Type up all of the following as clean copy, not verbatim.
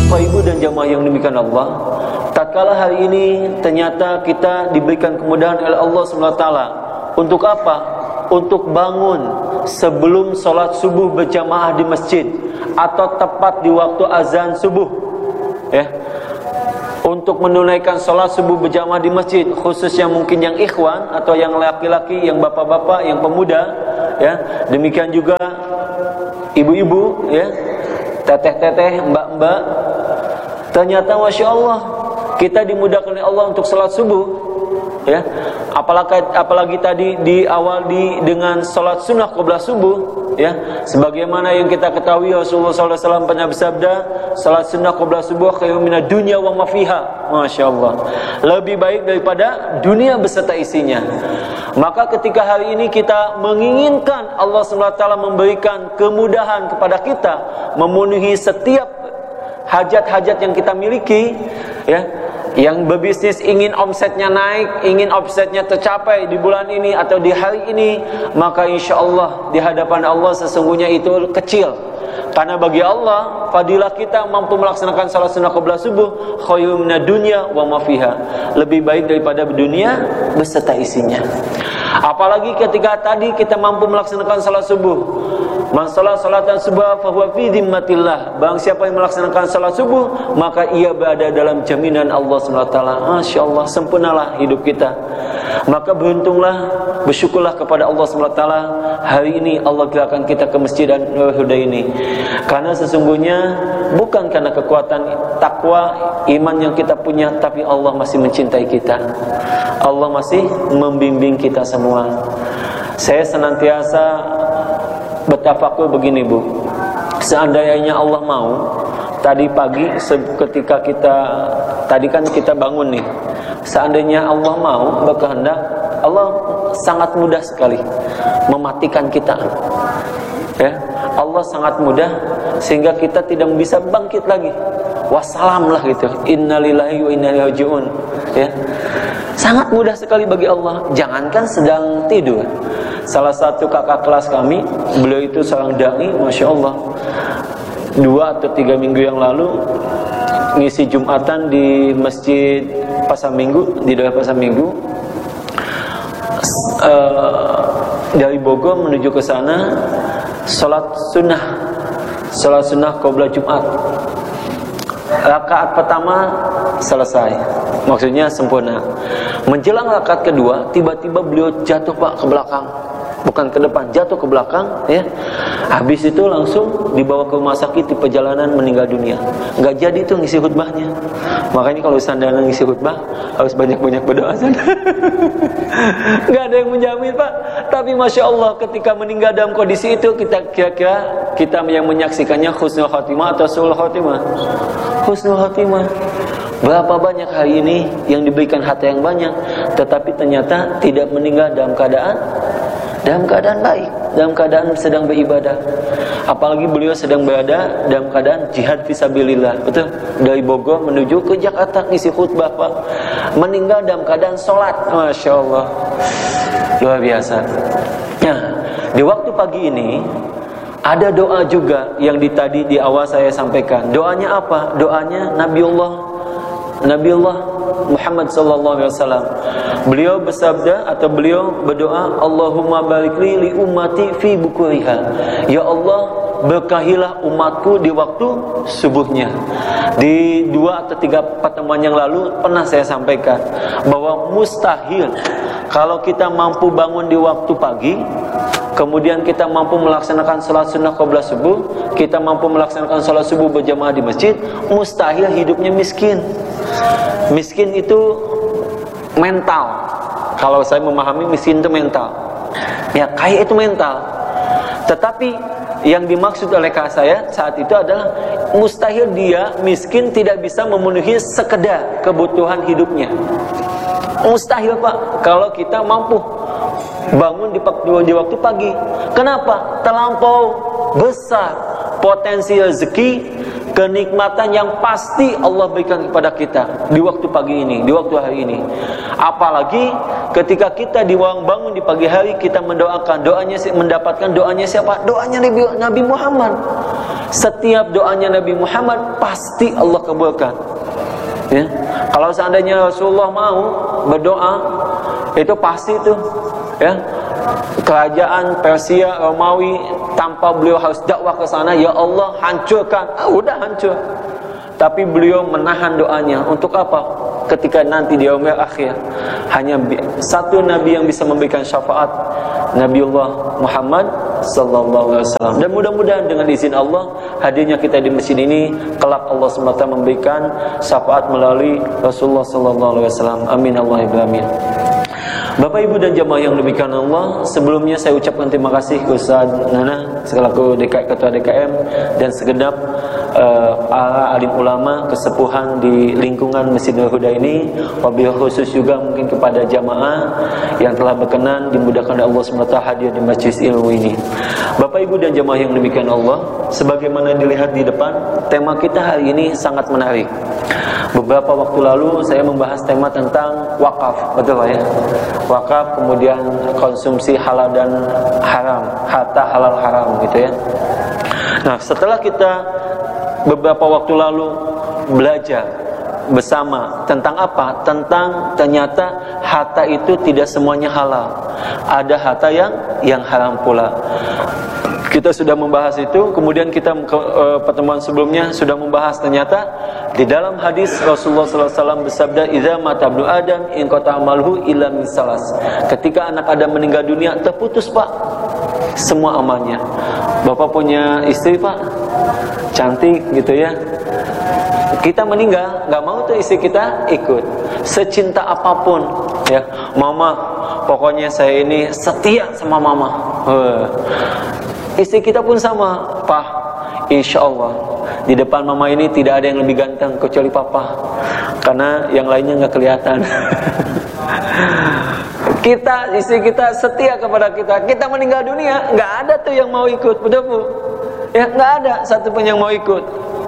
Bapak Ibu dan jamaah yang demikian Allah, tatkala hari ini ternyata kita diberikan kemudahan oleh Allah SWT. Untuk apa? Untuk bangun sebelum sholat subuh berjamaah di masjid, atau tepat di waktu azan subuh, ya, untuk menunaikan sholat subuh berjamaah di masjid, khususnya mungkin yang ikhwan atau yang laki-laki, yang bapak-bapak, yang pemuda, ya. Demikian juga ibu-ibu, ya, teteh-teteh, mbak-mbak. Ternyata Masya Allah, kita dimudahkan oleh Allah untuk sholat subuh, ya. Apalagi tadi di awal dengan sholat sunnah qabla subuh, ya. Sebagaimana yang kita ketahui, Rasulullah SAW pernah bersabda, sholat sunnah qabla subuh khairun minad dunya wa ma fiha. Masya Allah, lebih baik daripada dunia beserta isinya. Maka ketika hari ini kita menginginkan Allah SWT memberikan kemudahan kepada kita memenuhi setiap hajat-hajat yang kita miliki, ya, yang berbisnis ingin omsetnya naik, ingin omsetnya tercapai di bulan ini atau di hari ini, maka insya Allah di hadapan Allah sesungguhnya itu kecil. Karena bagi Allah, fadilah kita mampu melaksanakan salat sunnah qabla subuh khairun minad dunya wa ma fiha, lebih baik daripada dunia beserta isinya. Apalagi ketika tadi kita mampu melaksanakan salat subuh. Man salat salatan subuh fa huwa fi dhimmatillah. Barang siapa yang melaksanakan salat subuh, maka ia berada dalam jaminan Allah SWT. Masya Allah, sempurnalah hidup kita. Maka beruntunglah, bersyukurlah kepada Allah SWT. Hari ini Allah gerakkan kita ke masjid dan Huda ini. Karena sesungguhnya bukan karena kekuatan takwa, iman yang kita punya, tapi Allah masih mencintai kita. Allah masih membimbing kita semua. Saya senantiasa bertafakur begini, Bu. Seandainya Allah mau, tadi pagi ketika tadi kan kita bangun nih, seandainya Allah mau berkehendak, Allah sangat mudah sekali mematikan kita, ya. Allah sangat mudah sehingga kita tidak bisa bangkit lagi. Wassalam lah gitu. Innalillahi wa inna ilaihi raji'un, ya. Sangat mudah sekali bagi Allah. Jangankan sedang tidur. Salah satu kakak kelas kami, beliau itu seorang dai, Masya Allah, 2 atau 3 minggu yang lalu ngisi Jumatan di masjid Pasar Minggu, di daerah Pasar Minggu. Dari Bogor menuju ke sana, sholat sunnah qabla Jumat. Rakaat pertama selesai, maksudnya sempurna. Menjelang rakaat kedua, tiba-tiba beliau jatuh, Pak, ke belakang, bukan ke depan, jatuh ke belakang, ya. Habis itu langsung dibawa ke rumah sakit, di perjalanan meninggal dunia. Nggak jadi tuh ngisi khutbahnya. Makanya kalau seandainya ngisi khutbah harus banyak-banyak berdoa sana. Nggak ada yang menjamin, Pak. Tapi Masya Allah, ketika meninggal dalam kondisi itu, kita kira-kira kita yang menyaksikannya husnul khotimah atau su'ul khotimah? Husnul khotimah. Berapa banyak hari ini yang diberikan harta yang banyak, tetapi ternyata tidak meninggal dalam keadaan baik, dalam keadaan sedang beribadah. Apalagi beliau sedang berada dalam keadaan jihad fisabilillah, betul? Dari Bogor menuju ke Jakarta ngisi khutbah, Pak. Meninggal dalam keadaan sholat. Masya Allah, luar biasa. Nah, di waktu pagi ini ada doa juga yang tadi di awal saya sampaikan. Doanya apa? Doanya Nabiullah Muhammad sallallahu alaihi wasallam. Beliau bersabda atau beliau berdoa, Allahumma barik li ummati fi bukuriha. Ya Allah, berkahilah umatku di waktu subuhnya. Di 2 atau 3 pertemuan yang lalu pernah saya sampaikan bahwa mustahil kalau kita mampu bangun di waktu pagi, kemudian kita mampu melaksanakan salat sunnah qabla subuh, kita mampu melaksanakan salat subuh berjamaah di masjid, mustahil hidupnya miskin. Miskin itu mental. Kalau saya memahami miskin itu mental, ya, kaya itu mental. Tetapi yang dimaksud oleh kakak saya saat itu adalah mustahil dia miskin tidak bisa memenuhi sekedar kebutuhan hidupnya. Mustahil, Pak, kalau kita mampu bangun di waktu pagi. Kenapa? Terlampau besar potensi rezeki kenikmatan yang pasti Allah berikan kepada kita di waktu pagi ini, di waktu hari ini. Apalagi ketika kita bangun di pagi hari, kita mendoakan, mendapatkan doanya siapa? Doanya Nabi Muhammad. Setiap doanya Nabi Muhammad pasti Allah kabulkan. Ya. Kalau seandainya Rasulullah mau berdoa, itu pasti itu, ya. Kerajaan Persia, Romawi, tanpa beliau harus dakwah ke sana, ya Allah hancurkan, udah hancur. Tapi beliau menahan doanya. Untuk apa? Ketika nanti di yaumil akhir, hanya satu nabi yang bisa memberikan syafaat, Nabiullah Muhammad sallallahu alaihi wasallam. Dan mudah-mudahan dengan izin Allah, hadirnya kita di masjid ini, kelak Allah SWT memberikan syafaat melalui Rasulullah sallallahu alaihi wasallam. Amin Allahumma amin. Bapak Ibu dan jamaah yang demikian Allah, sebelumnya saya ucapkan terima kasih ke Ustaz Nana selaku Ketua DKM dan segenap para alim ulama kesepuhan di lingkungan Masjid Nurul Huda ini. Wabil khusus juga mungkin kepada jamaah yang telah berkenan dimudahkan oleh Allah SWT hadir di Majlis Ilmu ini. Bapak Ibu dan jamaah yang demikian Allah, sebagaimana dilihat di depan, tema kita hari ini sangat menarik. Beberapa waktu lalu saya membahas tema tentang wakaf, betul Pak ya? Wakaf, kemudian konsumsi halal dan haram, harta halal haram gitu ya. Nah, setelah kita beberapa waktu lalu belajar bersama tentang apa? Tentang ternyata harta itu tidak semuanya halal. Ada harta yang haram pula. Kita sudah membahas itu, kemudian kita pertemuan sebelumnya sudah membahas ternyata di dalam hadis Rasulullah SAW bersabda, "Idza mata ibnu Adam in qata amaluhu illa min salas." Ketika anak Adam meninggal dunia, terputus Pak semua amalnya. Bapak punya istri Pak, cantik gitu ya. Kita meninggal, nggak mau tuh istri kita ikut. Secinta apapun, ya, mama, pokoknya saya ini setia sama mama. Istri kita pun sama, Pak. Insya Allah di depan mama ini tidak ada yang lebih ganteng kecuali papa, karena yang lainnya nggak kelihatan. Istri kita setia kepada kita. Kita meninggal dunia, nggak ada tuh yang mau ikut, betul Bu? Ya, nggak ada satupun yang mau ikut.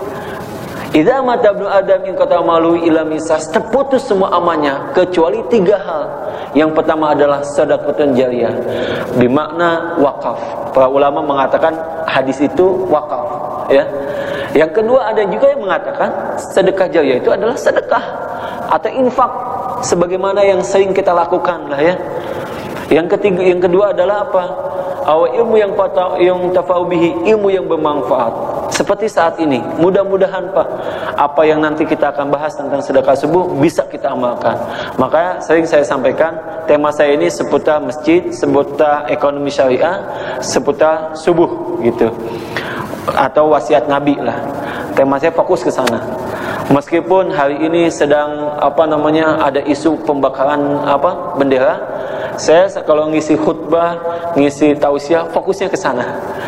Idza mata ibnu Adam in qata amaluhu illa misas, terputus semua amalnya kecuali 3 hal. Yang pertama adalah sedekahun jariyah, bermakna wakaf. Para ulama mengatakan hadis itu wakaf, ya. Yang kedua ada juga yang mengatakan sedekah jariyah itu adalah sedekah atau infak sebagaimana yang sering kita lakukan lah ya. Yang kedua adalah apa? Ilmu yang tafa'u bihi, ilmu yang bermanfaat. Seperti saat ini, mudah-mudahan Pak, apa yang nanti kita akan bahas tentang sedekah subuh bisa kita amalkan. Maka sering saya sampaikan, tema saya ini seputar masjid, seputar ekonomi syariah, seputar subuh gitu. Atau wasiat Nabi lah. Tema saya fokus ke sana. Meskipun hari ini sedang ada isu pembakaran bendera, saya kalau ngisi khutbah, ngisi tausiah, fokusnya ke sana.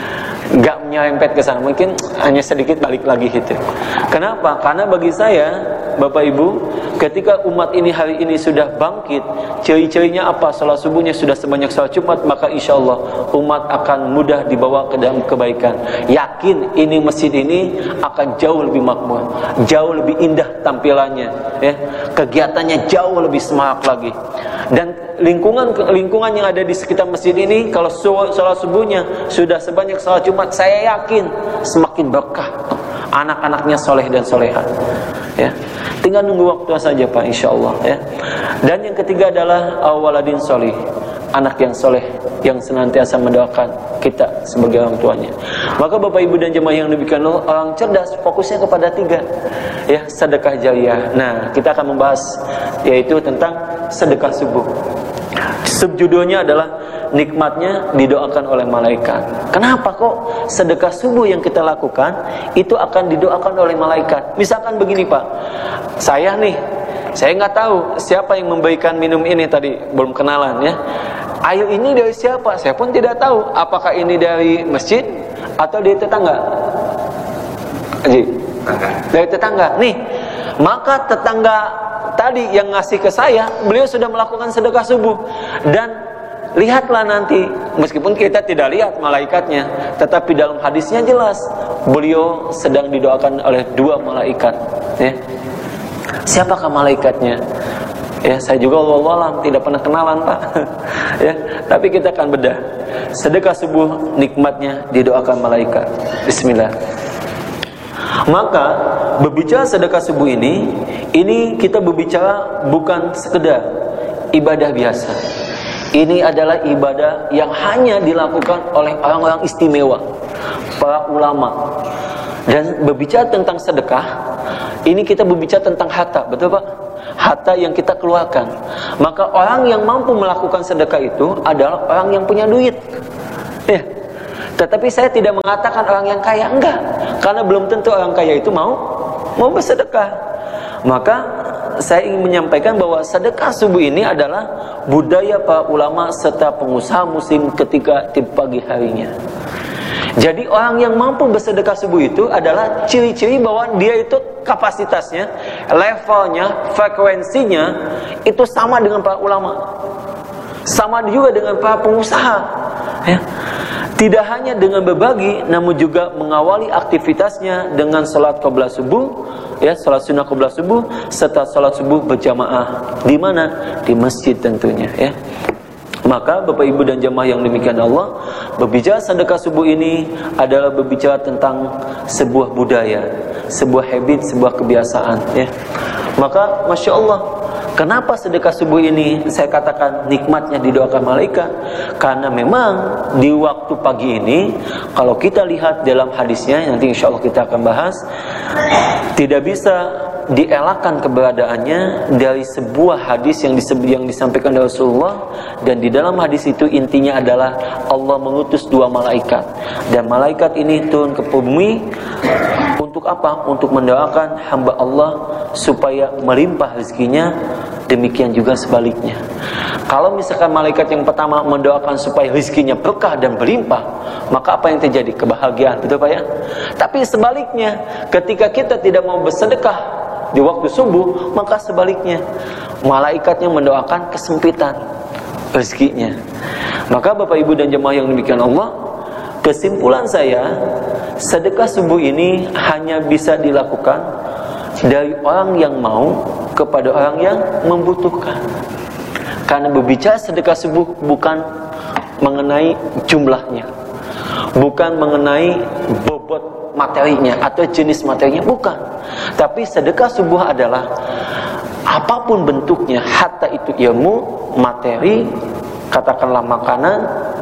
Gak menyerempet ke sana, mungkin hanya sedikit balik lagi gitu. Kenapa? Karena bagi saya, Bapak Ibu, ketika umat ini hari ini sudah bangkit, ciri-cirinya apa? Salat subuhnya sudah sebanyak salat Jumat, maka insya Allah umat akan mudah dibawa ke dalam kebaikan. Yakin ini masjid ini akan jauh lebih makmur, jauh lebih indah tampilannya, ya. Kegiatannya jauh lebih semangat lagi. Dan lingkungan yang ada di sekitar masjid ini, kalau salat subuhnya sudah sebanyak salat Jumat, saya yakin semakin berkah. Anak-anaknya soleh dan soleha, ya. Tinggal nunggu waktu saja Pak, insya Allah, ya. Dan yang ketiga adalah awaladin soleh, anak yang soleh yang senantiasa mendoakan kita sebagai orang tuanya. Maka Bapak Ibu dan jemaah yang demikian, orang cerdas fokusnya kepada 3, ya, sedekah jariyah. Nah, kita akan membahas yaitu tentang sedekah subuh. Subjudulnya adalah nikmatnya didoakan oleh malaikat. Kenapa kok sedekah subuh yang kita lakukan itu akan didoakan oleh malaikat? Misalkan begini Pak, saya nggak tahu siapa yang memberikan minum ini tadi, belum kenalan ya. Air ini dari siapa? Saya pun tidak tahu. Apakah ini dari masjid atau dari tetangga? Dari tetangga. Nih, maka tetangga tadi yang ngasih ke saya, beliau sudah melakukan sedekah subuh. Dan lihatlah nanti, meskipun kita tidak lihat malaikatnya, tetapi dalam hadisnya jelas beliau sedang didoakan oleh 2 malaikat, ya. Siapakah malaikatnya? Ya, saya juga wallahu alam tidak pernah kenalan, Pak. Ya, tapi kita akan bedah. Sedekah subuh nikmatnya didoakan malaikat. Bismillah. Maka berbicara sedekah subuh ini kita berbicara bukan sekedar ibadah biasa. Ini adalah ibadah yang hanya dilakukan oleh orang-orang istimewa, para ulama. Dan berbicara tentang sedekah, ini kita berbicara tentang harta, betul Pak? Harta yang kita keluarkan. Maka orang yang mampu melakukan sedekah itu adalah orang yang punya duit. Ya. Tetapi saya tidak mengatakan orang yang kaya, enggak. Karena belum tentu orang kaya itu mau bersedekah. Maka saya ingin menyampaikan bahwa sedekah subuh ini adalah budaya para ulama serta pengusaha muslim ketika di pagi harinya. Jadi orang yang mampu bersedekah subuh itu adalah ciri-ciri bahwa dia itu kapasitasnya, levelnya, frekuensinya itu sama dengan para ulama, sama juga dengan para pengusaha, ya. Tidak hanya dengan berbagi, namun juga mengawali aktivitasnya dengan salat qabla subuh, ya, salat sunnah qabla subuh, serta salat subuh berjamaah. Di mana? Di masjid tentunya, ya. Maka Bapak Ibu dan jamaah yang demikian Allah, berbicara sedekah subuh ini adalah berbicara tentang sebuah budaya, sebuah habit, sebuah kebiasaan, ya. Maka Masya Allah, kenapa sedekah subuh ini saya katakan nikmatnya didoakan malaikat? Karena memang di waktu pagi ini, kalau kita lihat dalam hadisnya, nanti insya Allah kita akan bahas, tidak bisa dielakkan keberadaannya dari sebuah hadis yang disampaikan oleh Rasulullah. Dan di dalam hadis itu intinya adalah Allah mengutus 2 malaikat, dan malaikat ini turun ke bumi untuk apa? Untuk mendoakan hamba Allah supaya melimpah rezekinya. Demikian juga sebaliknya. Kalau misalkan malaikat yang pertama mendoakan supaya rezekinya berkah dan berlimpah, maka apa yang terjadi? Kebahagiaan, betul Pak ya? Tapi sebaliknya, ketika kita tidak mau bersedekah di waktu subuh, maka sebaliknya malaikatnya mendoakan kesempitan rezekinya. Maka Bapak Ibu dan jemaah yang demikian Allah, kesimpulan saya, sedekah subuh ini hanya bisa dilakukan dari orang yang mau kepada orang yang membutuhkan. Karena berbicara sedekah subuh bukan mengenai jumlahnya, bukan mengenai bobot materinya atau jenis materinya, bukan. Tapi sedekah subuh adalah apapun bentuknya, hatta itu ilmu, materi, katakanlah makanan,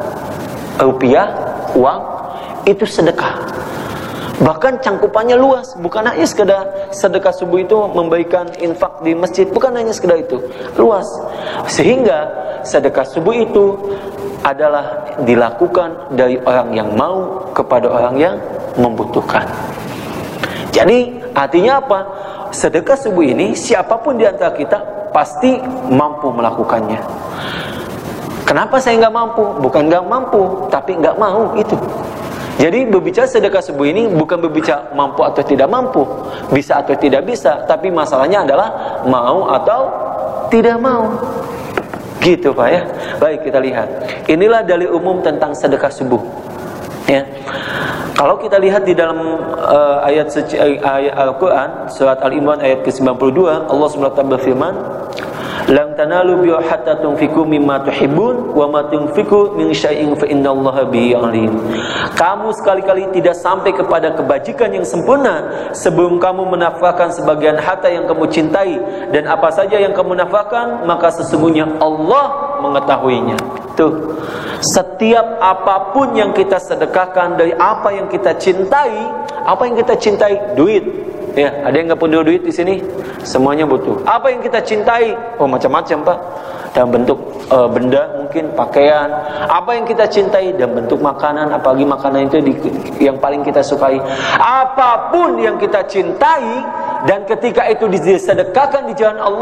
rupiah, uang, itu sedekah. Bahkan cangkupannya luas, bukan hanya sekedar sedekah subuh itu memberikan infak di masjid, bukan hanya sekedar itu, luas. Sehingga sedekah subuh itu adalah dilakukan dari orang yang mau kepada orang yang membutuhkan. Jadi artinya apa? Sedekah subuh ini siapapun di antara kita pasti mampu melakukannya. Kenapa saya nggak mampu? Bukan nggak mampu, tapi nggak mau itu. Jadi berbicara sedekah subuh ini bukan berbicara mampu atau tidak mampu, bisa atau tidak bisa, tapi masalahnya adalah mau atau tidak mau. Gitu Pak ya. Baik, kita lihat. Inilah dalil umum tentang sedekah subuh. Ya. Kalau kita lihat di dalam ayat Al-Quran surat Al-Imran ayat ke-92, Allah SWT berfirman, "Lan tanalu birra hatta tunfiqu mimma tuhibbun wa ma tunfiqu min syai'in fa innallaha bihi alim." Kamu sekali-kali tidak sampai kepada kebajikan yang sempurna sebelum kamu menafkahkan sebagian harta yang kamu cintai, dan apa saja yang kamu nafkahkan maka sesungguhnya Allah mengetahuinya. Tuh. Setiap apapun yang kita sedekahkan dari apa yang kita cintai, apa yang kita cintai? Duit. Ya, ada yang nggak punya duit di sini? Semuanya butuh. Apa yang kita cintai? Oh, macam-macam Pak. Dalam bentuk benda, mungkin pakaian. Apa yang kita cintai? Dalam bentuk makanan. Apalagi makanan itu yang paling kita sukai. Apapun yang kita cintai, dan ketika itu disedekahkan di jalan Allah,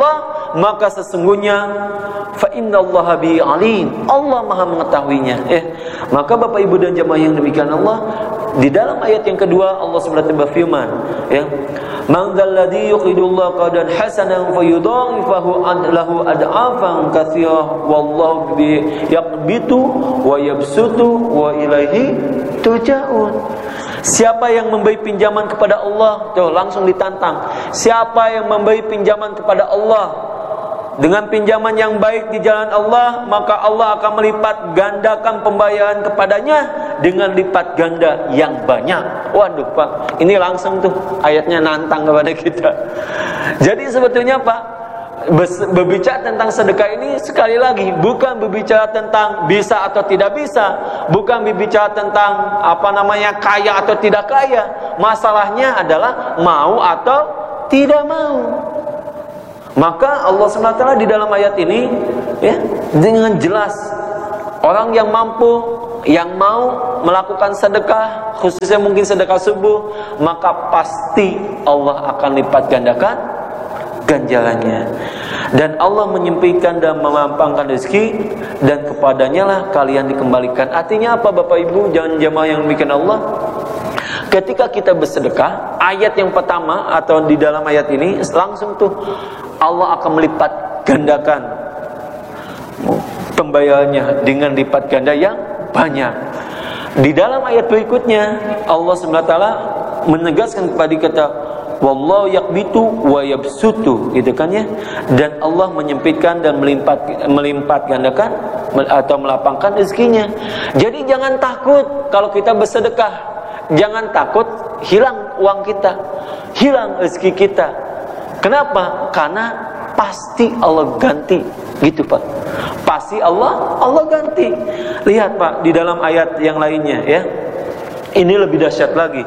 maka sesungguhnya fa innallaha bi alim, Allah Maha mengetahuinya. Maka Bapak Ibu dan jemaah yang demikian Allah, di dalam ayat yang kedua Allah SWT berfirman, man dzalladzi yuqridullaha qardan hasanan fayudha'ifahu lahu ad'afan katsirah wallahu bi yaqbitu wa yabsutu wa ilaihi turja'un. Siapa yang memberi pinjaman kepada Allah, tuh langsung ditantang. Siapa yang memberi pinjaman kepada Allah dengan pinjaman yang baik di jalan Allah, maka Allah akan melipat gandakan pembayaran kepadanya dengan lipat ganda yang banyak. Waduh Pak, ini langsung tuh ayatnya nantang kepada kita. Jadi sebetulnya Pak, berbicara tentang sedekah ini sekali lagi bukan berbicara tentang bisa atau tidak bisa, bukan berbicara tentang kaya atau tidak kaya. Masalahnya adalah mau atau tidak mau. Maka Allah SWT di dalam ayat ini dengan jelas, orang yang mampu, yang mau melakukan sedekah, khususnya mungkin sedekah subuh, maka pasti Allah akan lipat gandakan ganjarannya. Dan Allah menyempitkan dan memampangkan rezeki, dan kepadanya lah kalian dikembalikan. Artinya apa Bapak Ibu, jangan jemaah yang demikian Allah? Ketika kita bersedekah, ayat yang pertama atau di dalam ayat ini langsung tuh Allah akan melipat gandakan pembayarannya dengan lipat ganda yang banyak. Di dalam ayat berikutnya Allah SWT menegaskan kepada kita, wallahu yaqbitu wa yabsutu, gitu kan ya. Dan Allah menyempitkan dan melimpat gandakan atau melapangkan rezekinya. Jadi jangan takut kalau kita bersedekah. Jangan takut hilang uang kita, hilang rezeki kita. Kenapa? Karena pasti Allah ganti, gitu Pak. Pasti Allah ganti. Lihat Pak, di dalam ayat yang lainnya ya. Ini lebih dahsyat lagi.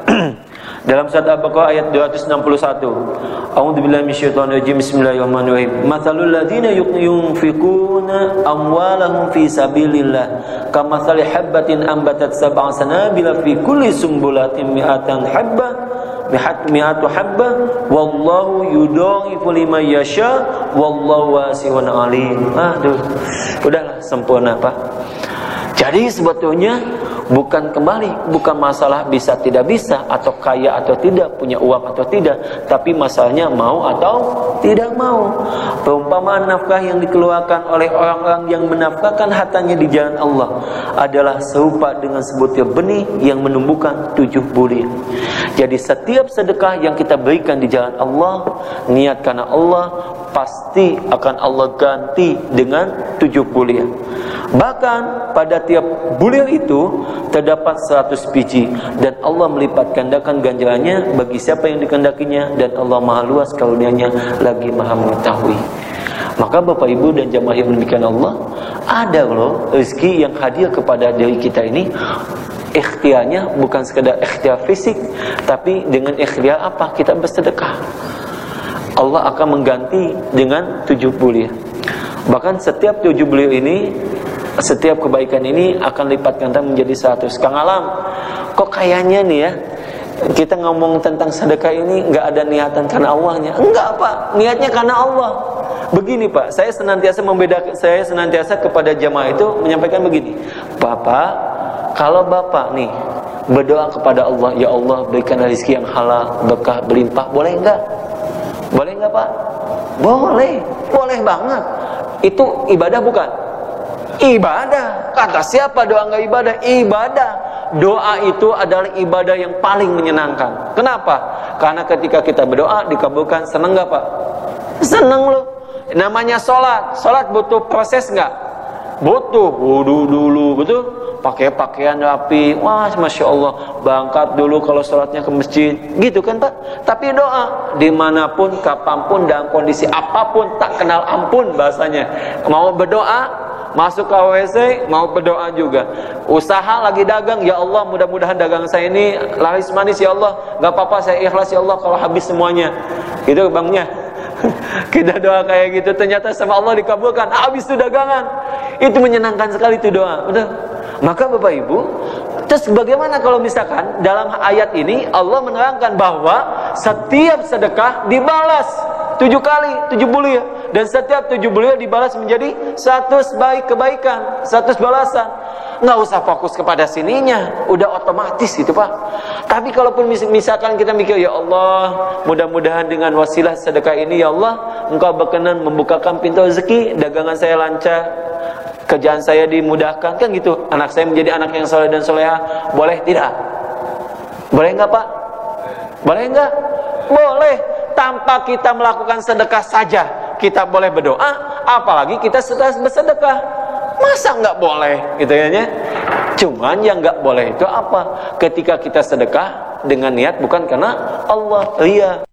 Dalam surat Al-Baqarah ayat 261. A'udzubillahi minasyaitonir rajim. Bismillahirrahmanirrahim. Matsalul ladzina yunfiquna amwalahum fi sabilillah kamatsali habatin ambatat sab'a sanabila fi kulli sumbulatin mi'atan habbah mi'atu habbah wallahu yudha'ifu liman yasha wallahu wasi'un alim. Aduh, udahlah sempurna Pak. Jadi sebetulnya bukan masalah bisa tidak bisa, atau kaya atau tidak, punya uang atau tidak, tapi masalahnya mau atau tidak mau. Perumpamaan nafkah yang dikeluarkan oleh orang-orang yang menafkahkan hartanya di jalan Allah adalah serupa dengan sebutir benih yang menumbuhkan 7 bulir. Jadi setiap sedekah yang kita berikan di jalan Allah, niat karena Allah, pasti akan Allah ganti dengan 7 bulir. Bahkan pada tiap bulir itu terdapat 100 biji, dan Allah melipat gandakan ganjarannya bagi siapa yang dikehendakinya, dan Allah Maha luas karunia-Nya lagi Maha mengetahui. Maka Bapak Ibu dan jamaah yang demikian Allah, ada loh rezeki yang hadir kepada diri kita ini. Ikhtiarnya bukan sekedar ikhtiar fisik, tapi dengan ikhtiar apa? Kita bersedekah. Allah akan mengganti dengan 7 bulir. Bahkan setiap 7 bulir ini, setiap kebaikan ini akan lipat ganda menjadi 100. Kang Alam, kok kayaknya nih ya, kita ngomong tentang sedekah ini nggak ada niatan karena Allahnya. Enggak Pak, niatnya karena Allah. Begini Pak, saya senantiasa kepada jamaah itu menyampaikan begini. Bapak, kalau Bapak nih berdoa kepada Allah, ya Allah berikan rezeki yang halal, berkah, berlimpah, boleh enggak? Boleh enggak Pak? Boleh banget. Itu ibadah bukan? Ibadah. Kata siapa doa enggak ibadah? Ibadah. Doa itu adalah ibadah yang paling menyenangkan. Kenapa? Karena ketika kita berdoa dikabulkan. Senang enggak Pak? Senang loh. Namanya sholat. Sholat butuh proses enggak? Butuh. Wudu dulu, betul? Pakai pakaian rapi. Wah, Masya Allah, berangkat dulu kalau sholatnya ke masjid, gitu kan Pak? Tapi doa dimanapun, kapanpun, dalam kondisi apapun, tak kenal ampun bahasanya. Mau berdoa, masuk ke WC, mau berdoa juga. Usaha lagi dagang, ya Allah mudah-mudahan dagang saya ini laris manis ya Allah. Gak apa-apa, saya ikhlas ya Allah kalau habis semuanya. Gitu bangnya. Kita doa kayak gitu, ternyata sama Allah dikabulkan. Habis itu dagangan. Itu menyenangkan sekali itu doa, betul? Maka Bapak Ibu, terus bagaimana kalau misalkan dalam ayat ini Allah menerangkan bahwa setiap sedekah dibalas 7 kali 7 bulia, dan setiap 7 bulia dibalas menjadi 100 kebaikan, 100 balasan. Nggak usah fokus kepada sininya, udah otomatis gitu Pak. Tapi kalaupun misalkan kita mikir, ya Allah, mudah-mudahan dengan wasilah sedekah ini, ya Allah, Engkau berkenan membukakan pintu rezeki, dagangan saya lancar, kerjaan saya dimudahkan, kan gitu. Anak saya menjadi anak yang soleh dan soleha. Boleh tidak? Boleh nggak Pak? Boleh nggak? Boleh. Tanpa kita melakukan sedekah saja kita boleh berdoa, apalagi kita sudah bersedekah. Masa nggak boleh gitu ya? Cuman yang nggak boleh itu apa? Ketika kita sedekah dengan niat bukan karena Allah, ria.